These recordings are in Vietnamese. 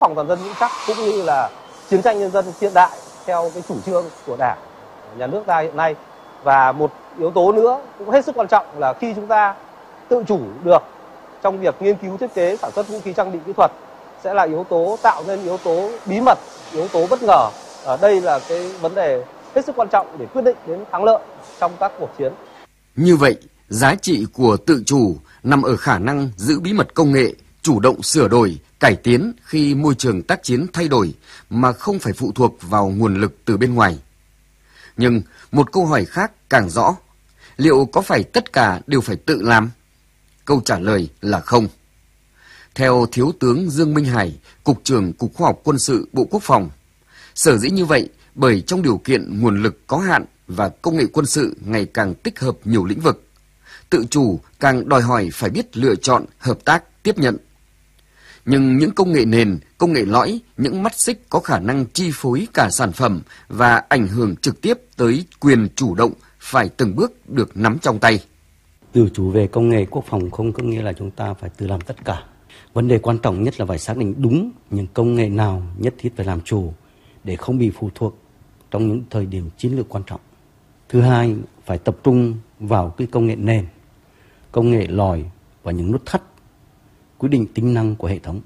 phòng toàn dân vững chắc cũng như là chiến tranh nhân dân hiện đại theo cái chủ trương của Đảng, nhà nước ta hiện nay. Và một yếu tố nữa cũng hết sức quan trọng là khi chúng ta tự chủ được trong việc nghiên cứu thiết kế sản xuất vũ khí trang bị kỹ thuật sẽ là yếu tố tạo nên yếu tố bí mật, yếu tố bất ngờ. Ở đây là cái vấn đề hết sức quan trọng để quyết định đến thắng lợi trong các cuộc chiến. Như vậy, giá trị của tự chủ nằm ở khả năng giữ bí mật công nghệ, chủ động sửa đổi, cải tiến khi môi trường tác chiến thay đổi mà không phải phụ thuộc vào nguồn lực từ bên ngoài. Nhưng một câu hỏi khác càng rõ, liệu có phải tất cả đều phải tự làm? Câu trả lời là không. Theo Thiếu tướng Dương Minh Hải, Cục trưởng Cục Khoa học Quân sự Bộ Quốc phòng, sở dĩ như vậy bởi trong điều kiện nguồn lực có hạn và công nghệ quân sự ngày càng tích hợp nhiều lĩnh vực, tự chủ càng đòi hỏi phải biết lựa chọn, hợp tác, tiếp nhận. Nhưng những công nghệ nền, công nghệ lõi, những mắt xích có khả năng chi phối cả sản phẩm và ảnh hưởng trực tiếp tới quyền chủ động phải từng bước được nắm trong tay. Tự chủ về công nghệ quốc phòng không có nghĩa là chúng ta phải tự làm tất cả. Vấn đề quan trọng nhất là phải xác định đúng những công nghệ nào nhất thiết phải làm chủ để không bị phụ thuộc trong những thời điểm chiến lược quan trọng. Thứ hai, phải tập trung vào cái công nghệ nền, công nghệ lõi và những nút thắt quyết định tính năng của hệ thống.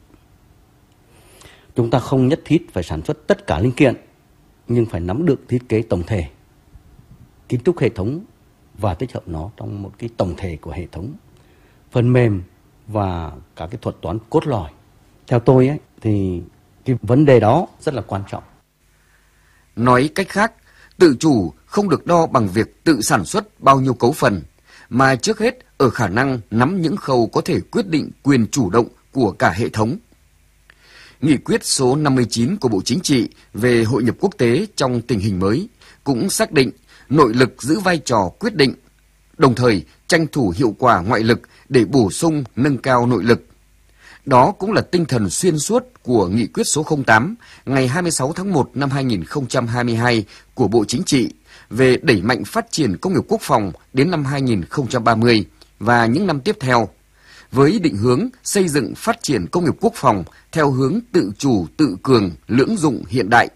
Chúng ta không nhất thiết phải sản xuất tất cả linh kiện, nhưng phải nắm được thiết kế tổng thể, kiến trúc hệ thống và tích hợp nó trong một cái tổng thể của hệ thống, phần mềm và các cái thuật toán cốt lõi. Theo tôi thì cái vấn đề đó rất là quan trọng. Nói cách khác, tự chủ không được đo bằng việc tự sản xuất bao nhiêu cấu phần, mà trước hết ở khả năng nắm những khâu có thể quyết định quyền chủ động của cả hệ thống. Nghị quyết số 59 của Bộ Chính trị về hội nhập quốc tế trong tình hình mới cũng xác định nội lực giữ vai trò quyết định, đồng thời tranh thủ hiệu quả ngoại lực để bổ sung nâng cao nội lực. Đó cũng là tinh thần xuyên suốt của Nghị quyết số 08 ngày 26 tháng 1 năm 2022 của Bộ Chính trị về đẩy mạnh phát triển công nghiệp quốc phòng đến năm 2030 và những năm tiếp theo, với định hướng xây dựng phát triển công nghiệp quốc phòng theo hướng tự chủ, tự cường, lưỡng dụng hiện đại.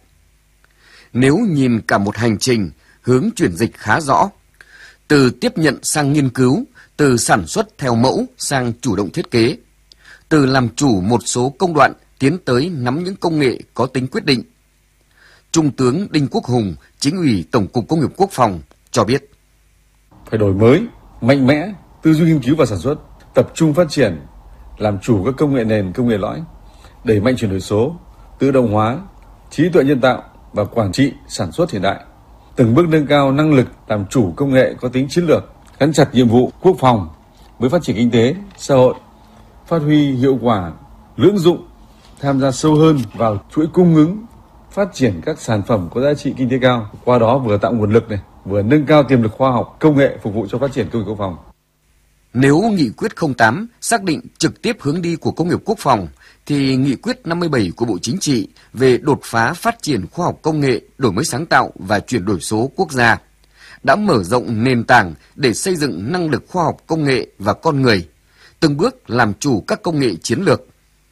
Nếu nhìn cả một hành trình, hướng chuyển dịch khá rõ, từ tiếp nhận sang nghiên cứu, từ sản xuất theo mẫu sang chủ động thiết kế, từ làm chủ một số công đoạn tiến tới nắm những công nghệ có tính quyết định. Trung tướng Đinh Quốc Hùng, Chính ủy Tổng cục Công nghiệp Quốc phòng cho biết: phải đổi mới, mạnh mẽ, tư duy nghiên cứu và sản xuất, tập trung phát triển, làm chủ các công nghệ nền, công nghệ lõi, đẩy mạnh chuyển đổi số, tự động hóa, trí tuệ nhân tạo và quản trị sản xuất hiện đại, từng bước nâng cao năng lực làm chủ công nghệ có tính chiến lược, gắn chặt nhiệm vụ quốc phòng với phát triển kinh tế, xã hội, phát huy hiệu quả lưỡng dụng, tham gia sâu hơn vào chuỗi cung ứng, phát triển các sản phẩm có giá trị kinh tế cao, qua đó vừa tạo nguồn lực này, vừa nâng cao tiềm lực khoa học công nghệ phục vụ cho phát triển công nghiệp quốc phòng. Nếu Nghị quyết 08 xác định trực tiếp hướng đi của công nghiệp quốc phòng, thì Nghị quyết 57 của Bộ Chính trị về đột phá phát triển khoa học công nghệ, đổi mới sáng tạo và chuyển đổi số quốc gia đã mở rộng nền tảng để xây dựng năng lực khoa học công nghệ và con người, từng bước làm chủ các công nghệ chiến lược.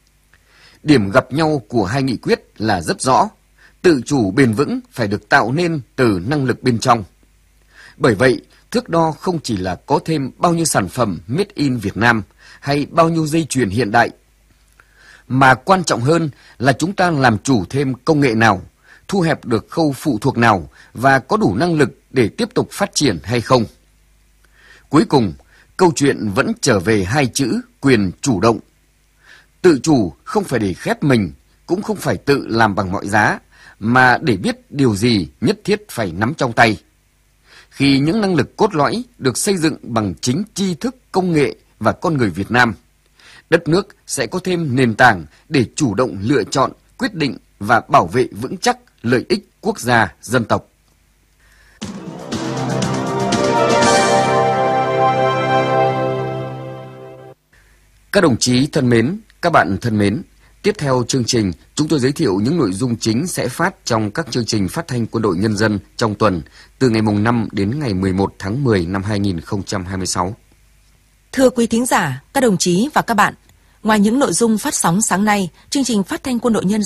Điểm gặp nhau của hai nghị quyết là rất rõ, tự chủ bền vững phải được tạo nên từ năng lực bên trong. Bởi vậy, thước đo không chỉ là có thêm bao nhiêu sản phẩm made in Việt Nam hay bao nhiêu dây chuyền hiện đại, mà quan trọng hơn là chúng ta làm chủ thêm công nghệ nào, thu hẹp được khâu phụ thuộc nào và có đủ năng lực để tiếp tục phát triển hay không. Cuối cùng, câu chuyện vẫn trở về hai chữ quyền chủ động. Tự chủ không phải để khép mình, cũng không phải tự làm bằng mọi giá, mà để biết điều gì nhất thiết phải nắm trong tay. Khi những năng lực cốt lõi được xây dựng bằng chính tri thức, công nghệ và con người Việt Nam, đất nước sẽ có thêm nền tảng để chủ động lựa chọn, quyết định và bảo vệ vững chắc lợi ích quốc gia, dân tộc. Các đồng chí thân mến, các bạn thân mến, tiếp theo chương trình, chúng tôi giới thiệu những nội dung chính sẽ phát trong các chương trình phát thanh Quân đội Nhân dân trong tuần từ ngày mùng 5 đến ngày 11 tháng 10 năm 2026. Thưa quý thính giả, các đồng chí và các bạn, ngoài những nội dung phát sóng sáng nay, chương trình phát thanh Quân đội Nhân dân